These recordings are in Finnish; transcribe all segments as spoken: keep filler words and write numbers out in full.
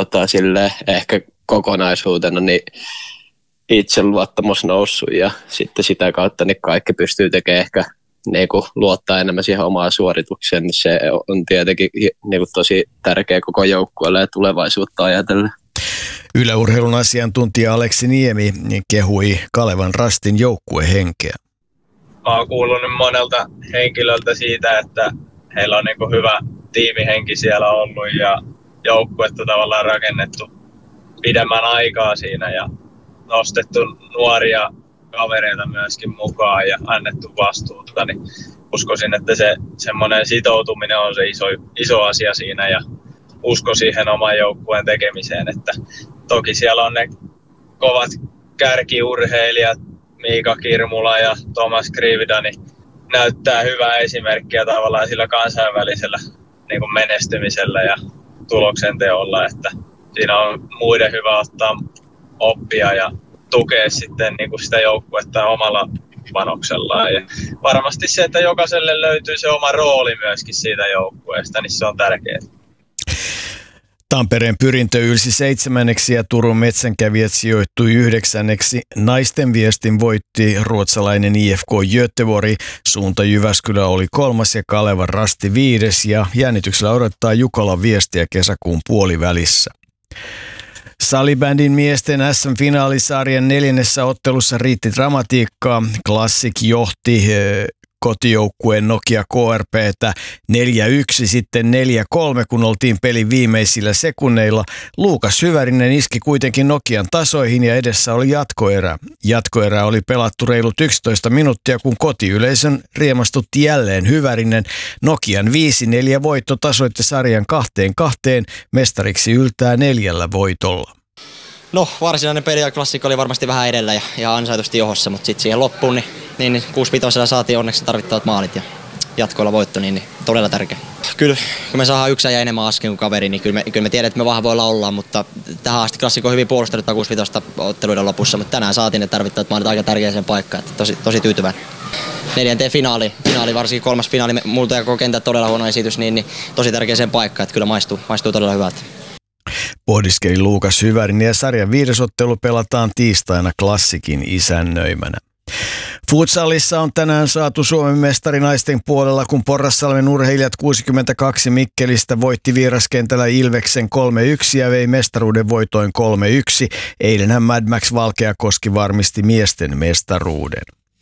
tota, sille ehkä kokonaisuutena niin itseluottamus noussut ja sitten sitä kautta niin kaikki pystyy tekemään ehkä niin kuin luottaa enemmän siihen omaan suoritukseen, niin se on tietenkin niin kuin tosi tärkeä koko joukkueelle ja tulevaisuutta ajatellen. Yle Urheilun asiantuntija Aleksi Niemi kehui Kalevan Rastin joukkuehenkeä. Mä oon kuullut nyt monelta henkilöltä siitä, että heillä on niin kuin hyvä tiimihenki siellä ollut ja joukkuetta tavallaan rakennettu pidemmän aikaa siinä ja nostettu nuoria kavereita myöskin mukaan ja annettu vastuuta, niin uskoisin, että se semmoinen sitoutuminen on se iso, iso asia siinä ja usko siihen oman joukkueen tekemiseen, että toki siellä on ne kovat kärkiurheilijat, Miika Kirmula ja Thomas Krivida, niin näyttää hyvää esimerkkiä tavallaan sillä kansainvälisellä niin kuin menestymisellä ja tuloksenteolla, että siinä on muiden hyvä ottaa oppia ja tukea sitten niin kuin sitä joukkuetta omalla panoksellaan. Ja varmasti se, että jokaiselle löytyy se oma rooli myöskin siitä joukkueesta, niin se on tärkeää. Tampereen Pyrintö ylsi seitsemänneksi ja Turun Metsänkävijät sijoittui yhdeksänneksi. Naisten viestin voitti ruotsalainen I F K Göteborg. Suunta Jyväskylä oli kolmas ja Kalevan Rasti viides ja jännityksellä odottaa Jukolan Viestiä kesäkuun puolivälissä. Salibändin miesten S M-finaalisarjan neljännessä ottelussa riitti dramatiikkaa. Classic johti kotijoukkueen Nokia K R P:tä neljä yksi, sitten neljä kolme, kun oltiin pelin viimeisillä sekunneilla. Luukas Hyvärinen iski kuitenkin Nokian tasoihin ja edessä oli jatkoerä. Jatkoerä oli pelattu reilut yksitoista minuuttia, kun kotiyleisön riemastutti jälleen Hyvärinen. Nokian viisi neljä voitto tasoitti sarjan kahteen kahteen, mestariksi yltää neljällä voitolla. No, varsinainen peli ja Klassikko oli varmasti vähän edellä ja, ja ansaitusti johossa, mutta sitten siihen loppuun niin, niin, niin kuusi vitosella saatiin onneksi tarvittavat maalit ja jatkoilla voitto, niin, niin todella tärkeä. Kyllä, kun me saadaan yksi ja enemmän asken kuin kaveri, niin kyllä me, kyllä me tiedetään, että me vahvoilla ollaan, mutta tähän asti Klassikko on hyvin puolustanut kuusi vitosta otteluiden lopussa, mutta tänään saatiin ne tarvittavat maalit aika tärkeäseen paikkaan, että tosi, tosi tyytyväinen. Neljänteen finaali, finaali, varsinkin kolmas finaali, multa ja koko kenttä todella huono esitys, niin, niin tosi tärkeäseen paikkaan, että kyllä maistuu, maistuu todella hyvältä. Pohdiskeli Luukas Hyvärinen ja sarjan viides ottelu pelataan tiistaina Klassikin isännöimänä. Futsalissa on tänään saatu Suomen mestari naisten puolella, kun Porrassalmen urheilijat kuusikymmentäkaksi Mikkelistä voitti vieraskentällä Ilveksen kolme yksi ja vei mestaruuden voitoin kolme yksi. Eilenhän Mad Max Valkeakoski varmisti miesten mestaruuden.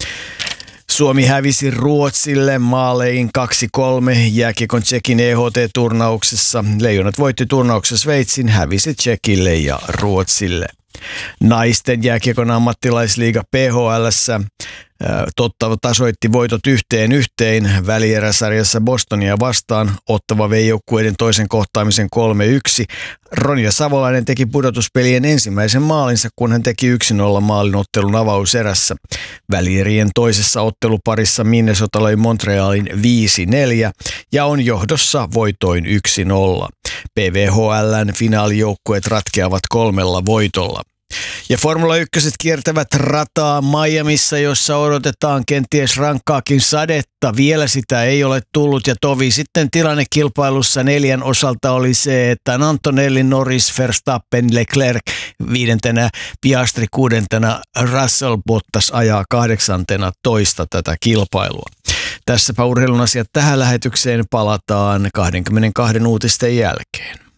Suomi hävisi Ruotsille maalein kaksi kolme jääkiekon Tšekin E H T-turnauksessa. Leijonat voitti turnauksessa Sveitsin, hävisi Tšekille ja Ruotsille. Naisten jääkiekon ammattilaisliiga P H L:ssä Ottava tasoitti voitot yhteen yhteen välieräsarjassa Bostonia vastaan. Ottava vei joukkueiden toisen kohtaamisen kolme yksi. Ronja Savolainen teki pudotuspelien ensimmäisen maalinsa, kun hän teki yksi nolla maalin ottelun avauserässä. Välierien toisessa otteluparissa Minnesota löi Montrealin viisi neljä ja on johdossa voitoin yksi nolla. P V H L:n finaalijoukkueet ratkeavat kolmella voitolla. Ja Formula yksi kiertävät rataa Miamissa, jossa odotetaan kenties rankkaakin sadetta. Vielä sitä ei ole tullut ja tovi sitten tilanne kilpailussa neljän osalta oli se, että Antonelli, Norris, Verstappen, Leclerc viidentenä, Piastri kuudentena, Russell Bottas ajaa kahdeksantena toista tätä kilpailua. Tässäpä urheilun asiat tähän lähetykseen palataan kaksikymmentäkaksi uutisten jälkeen.